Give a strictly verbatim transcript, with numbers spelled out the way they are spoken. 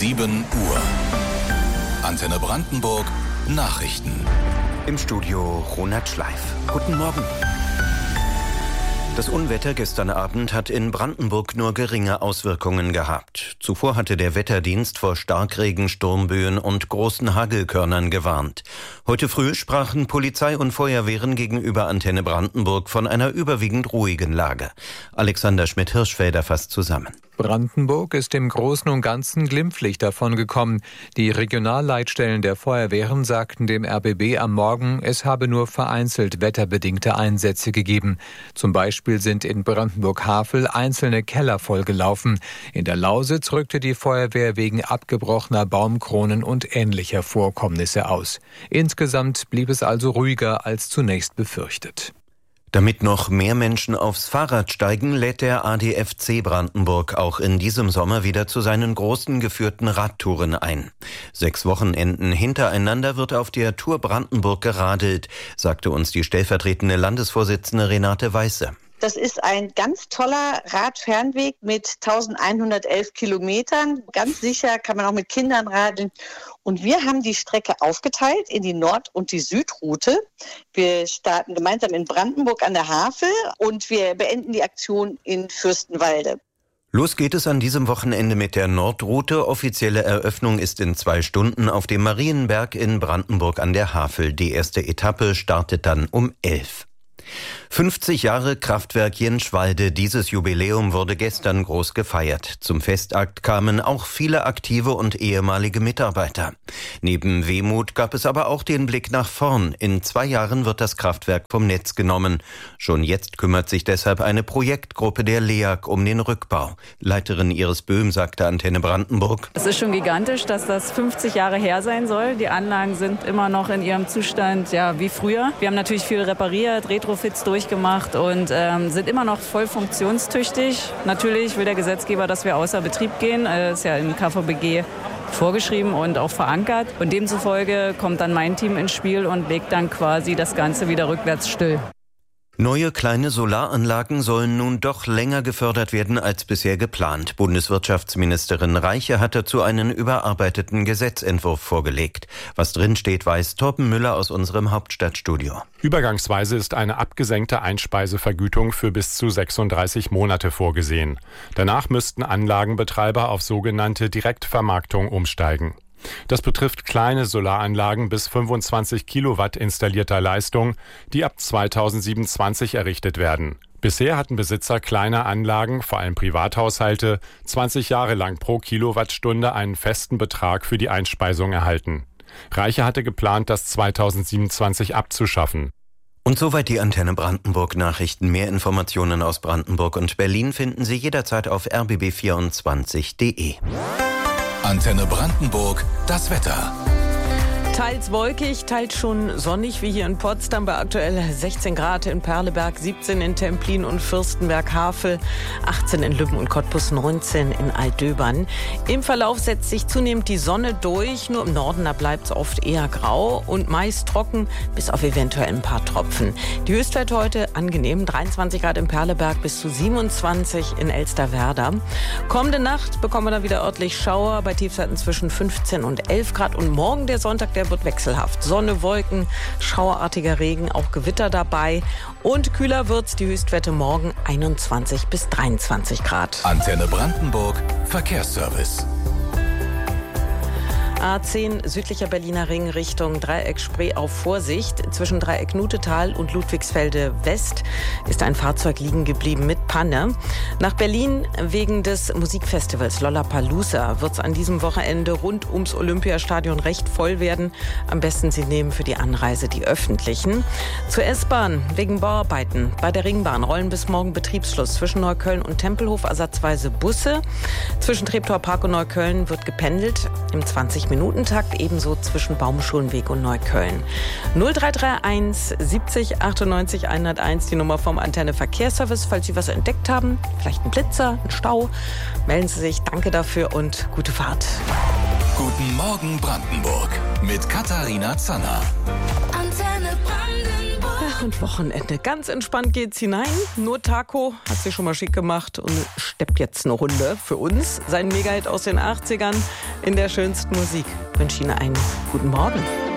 sieben Uhr. Antenne Brandenburg Nachrichten. Im Studio Ronald Schleif. Guten Morgen. Das Unwetter gestern Abend hat in Brandenburg nur geringe Auswirkungen gehabt. Zuvor hatte der Wetterdienst vor Starkregen, Sturmböen und großen Hagelkörnern gewarnt. Heute früh sprachen Polizei und Feuerwehren gegenüber Antenne Brandenburg von einer überwiegend ruhigen Lage. Alexander Schmidt-Hirschfelder fasst zusammen. Brandenburg ist im Großen und Ganzen glimpflich davon gekommen. Die Regionalleitstellen der Feuerwehren sagten dem R B B am Morgen, es habe nur vereinzelt wetterbedingte Einsätze gegeben. Zum Beispiel sind in Brandenburg-Havel einzelne Keller vollgelaufen. In der Lausitz rückte die Feuerwehr wegen abgebrochener Baumkronen und ähnlicher Vorkommnisse aus. Insgesamt blieb es also ruhiger als zunächst befürchtet. Damit noch mehr Menschen aufs Fahrrad steigen, lädt der A D F C Brandenburg auch in diesem Sommer wieder zu seinen großen geführten Radtouren ein. Sechs Wochenenden hintereinander wird auf der Tour Brandenburg geradelt, sagte uns die stellvertretende Landesvorsitzende Renate Weiße. Das ist ein ganz toller Radfernweg mit eintausendeinhundertelf Kilometern. Ganz sicher kann man auch mit Kindern radeln. Und wir haben die Strecke aufgeteilt in die Nord- und die Südroute. Wir starten gemeinsam in Brandenburg an der Havel und wir beenden die Aktion in Fürstenwalde. Los geht es an diesem Wochenende mit der Nordroute. Offizielle Eröffnung ist in zwei Stunden auf dem Marienberg in Brandenburg an der Havel. Die erste Etappe startet dann um elf. fünfzig Jahre Kraftwerk Jenschwalde. Dieses Jubiläum wurde gestern groß gefeiert. Zum Festakt kamen auch viele aktive und ehemalige Mitarbeiter. Neben Wehmut gab es aber auch den Blick nach vorn. In zwei Jahren wird das Kraftwerk vom Netz genommen. Schon jetzt kümmert sich deshalb eine Projektgruppe der L E A G um den Rückbau. Leiterin Iris Böhm sagte Antenne Brandenburg: Es ist schon gigantisch, dass das fünfzig Jahre her sein soll. Die Anlagen sind immer noch in ihrem Zustand, ja, wie früher. Wir haben natürlich viel repariert, Retrofits durch gemacht und ähm, sind immer noch voll funktionstüchtig. Natürlich will der Gesetzgeber, dass wir außer Betrieb gehen. Das ist ja im K V B G vorgeschrieben und auch verankert. Und demzufolge kommt dann mein Team ins Spiel und legt dann quasi das Ganze wieder rückwärts still. Neue kleine Solaranlagen sollen nun doch länger gefördert werden als bisher geplant. Bundeswirtschaftsministerin Reiche hat dazu einen überarbeiteten Gesetzentwurf vorgelegt. Was drinsteht, weiß Torben Müller aus unserem Hauptstadtstudio. Übergangsweise ist eine abgesenkte Einspeisevergütung für bis zu sechsunddreißig Monate vorgesehen. Danach müssten Anlagenbetreiber auf sogenannte Direktvermarktung umsteigen. Das betrifft kleine Solaranlagen bis fünfundzwanzig Kilowatt installierter Leistung, die ab zweitausendsiebenundzwanzig errichtet werden. Bisher hatten Besitzer kleiner Anlagen, vor allem Privathaushalte, zwanzig Jahre lang pro Kilowattstunde einen festen Betrag für die Einspeisung erhalten. Reiche hatte geplant, das zweitausendsiebenundzwanzig abzuschaffen. Und soweit die Antenne Brandenburg Nachrichten. Mehr Informationen aus Brandenburg und Berlin finden Sie jederzeit auf r b b vierundzwanzig punkt d e. Antenne Brandenburg, das Wetter. Teils wolkig, teils schon sonnig, wie hier in Potsdam bei aktuell sechzehn Grad, in Perleberg siebzehn, in Templin und Fürstenberg-Havel, achtzehn in Lübben und Cottbus, neunzehn in Altdöbern. Im Verlauf setzt sich zunehmend die Sonne durch, nur im Norden, da bleibt es oft eher grau und meist trocken, bis auf eventuell ein paar Tropfen. Die Höchstwerte heute angenehm, dreiundzwanzig Grad in Perleberg bis zu siebenundzwanzig in Elsterwerda. Kommende Nacht bekommen wir dann wieder örtlich Schauer bei Tiefstwerten zwischen fünfzehn und elf Grad und morgen der Sonntag, der wird wechselhaft. Sonne, Wolken, schauerartiger Regen, auch Gewitter dabei. Und kühler wird's, die Höchstwerte morgen einundzwanzig bis dreiundzwanzig Grad. Antenne Brandenburg, Verkehrsservice. A zehn südlicher Berliner Ring Richtung Dreieck Spree auf Vorsicht. Zwischen Dreieck Nutetal und Ludwigsfelde West ist ein Fahrzeug liegen geblieben mit Panne. Nach Berlin wegen des Musikfestivals Lollapalooza wird es an diesem Wochenende rund ums Olympiastadion recht voll werden. Am besten Sie nehmen für die Anreise die öffentlichen. Zur S-Bahn wegen Bauarbeiten. Bei der Ringbahn rollen bis morgen Betriebsschluss. Zwischen Neukölln und Tempelhof ersatzweise Busse. Zwischen Treptower Park und Neukölln wird gependelt im zwanzig-Minuten-Takt, ebenso zwischen Baumschulenweg und Neukölln. null drei drei eins siebzig achtundneunzig hunderteins, die Nummer vom Antenne Verkehrsservice. Falls Sie was entdeckt haben, vielleicht einen Blitzer, einen Stau, melden Sie sich. Danke dafür und gute Fahrt. Guten Morgen Brandenburg mit Katharina Zanner. Antenne Brandenburg. Ach, und Wochenende. Ganz entspannt geht's hinein. Nur Taco hat sich schon mal schick gemacht und steppt jetzt eine Runde für uns. Sein Megahit aus den achtzigern. in der schönsten Musik. Ich wünsche Ihnen einen guten Morgen.